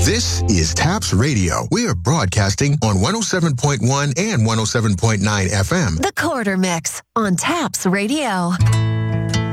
This is TAPS Radio. We are broadcasting on 107.1 and 107.9 FM. The Quarter Mix on TAPS Radio.